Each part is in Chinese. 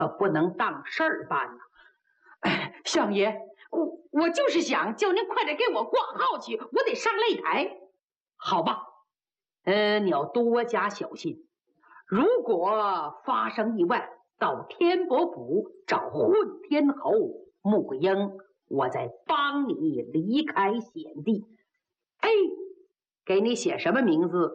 不能当事儿办呐。哎，相爷，我就是想叫您快点给我挂号去，我得上擂台。好吧，你要多加小心。如果发生意外，到天伯府找混天侯穆桂英，我再帮你离开险地。哎，给你写什么名字？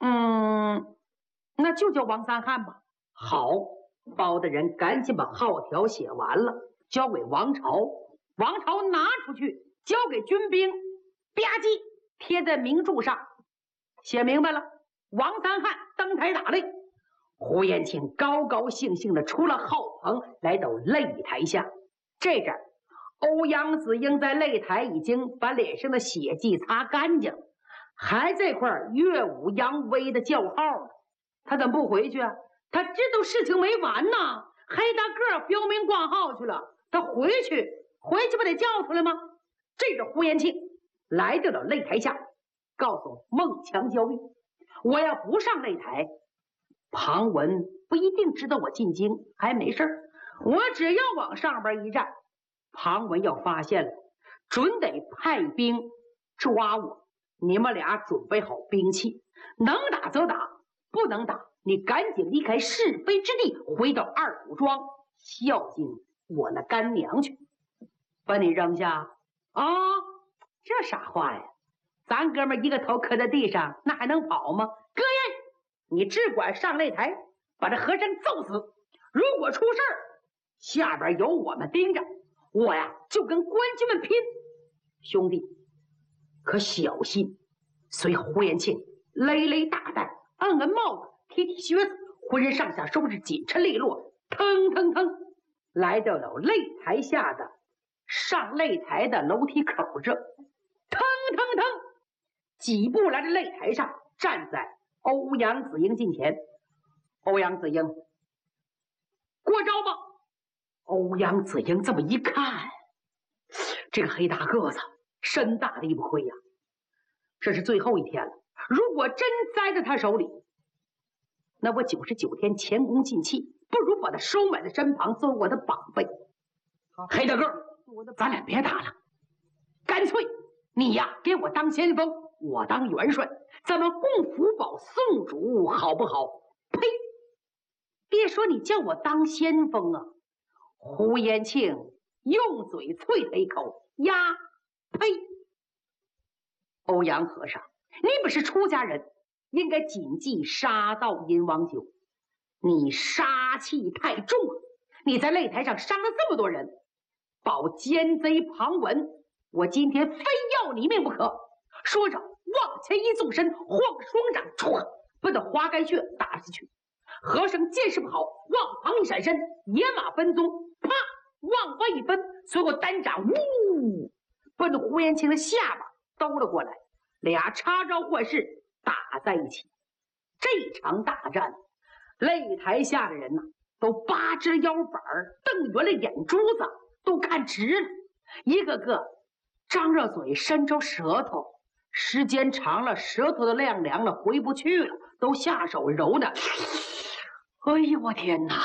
那就叫王三汉吧。好，包大人赶紧把号条写完了，交给王朝。王朝拿出去，交给军兵，吧唧贴在明柱上，写明白了。王三汉登台打擂。胡延庆高高兴兴地出了号棚，来到擂台下。这阵欧阳子英在擂台已经把脸上的血迹擦干净了，还在块乐舞扬威的叫号呢。他怎么不回去啊？他知道事情没完呢。黑大个标明挂号去了，他回去不得叫出来吗？这是胡延庆来到了擂台下，告诉孟强焦裕，我要不上擂台，庞文不一定知道我进京，还没事儿。我只要往上边一站，庞文要发现了，准得派兵抓我。你们俩准备好兵器，能打则打，不能打，你赶紧离开是非之地，回到二虎庄孝敬我那干娘去。把你扔下啊？这啥话呀？咱哥们一个头磕在地上，那还能跑吗？哥呀，你只管上擂台，把这和尚揍死。如果出事儿，下边有我们盯着，我呀就跟官军们拼。兄弟，可小心！随胡延庆勒勒大带，摁摁帽子，踢踢靴子，浑身上下收拾紧抻利落，腾腾腾来到了擂台下的上擂台的楼梯口这，腾腾腾几步来到擂台上，站在欧阳子英近前。欧阳子英，过招吧。欧阳子英这么一看，这个黑大个子身大力不亏呀。这是最后一天了，如果真栽在他手里，那我99天前功尽弃，不如把他收买在身旁，作为我的宝贝。黑大个，咱俩别打了，干脆你呀给我当先锋，我当元帅，咱们共福保宋主，好不好？呸！别说你叫我当先锋啊！胡延庆用嘴啐他一口，呀，呸！欧阳和尚，你本是出家人，应该谨记杀盗淫枉酒，你杀气太重了。你在擂台上伤了这么多人，保奸贼庞文，我今天非要你命不可。说着往前一纵身，晃双掌，唰，把他花盖穴打下去。和尚见势不好，往旁一闪身，野马分鬃，啪，往外一分，随后单掌呜，奔着胡延庆的下巴兜了过来，俩插招换式打在一起。这场大战，擂台下的人都扒直了腰板，瞪圆了眼珠子，都看直了，一个个张着嘴，伸着舌头，时间长了，舌头都晾凉了，回不去了，都下手揉的。哎呦我天哪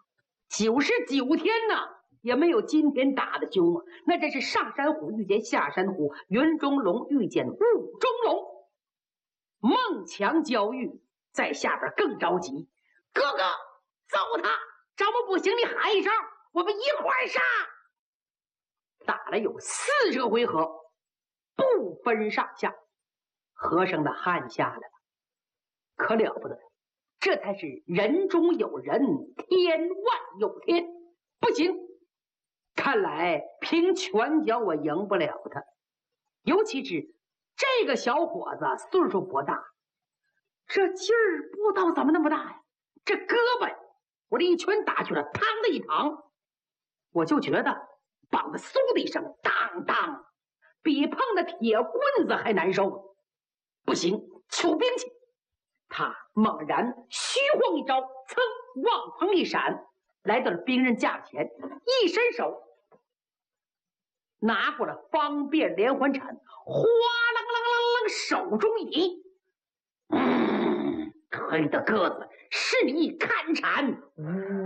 ，99天呐，也没有今天打的凶啊！那真是上山虎遇见下山虎，云中龙遇见雾中龙。孟强焦裕在下边更着急，哥哥揍他，咱们不行，你喊一声，我们一块杀。打了有40个回合，不分上下，和尚的汗下来了，可了不得。这才是人中有人，天外有天。不行，看来凭拳脚我赢不了他。尤其是这个小伙子岁数不大，这劲儿不知道怎么那么大呀。这胳膊我这一拳打去了，嘡的一躺，我就觉得膀子嗖的一声，当当，比碰的铁棍子还难受。不行，求兵器。他猛然虚晃一招，噌，往旁一闪，来到了兵刃架前，一伸手拿过了方便连环铲，哗啷啷啷啷，手中一黑的个子，示意看铲。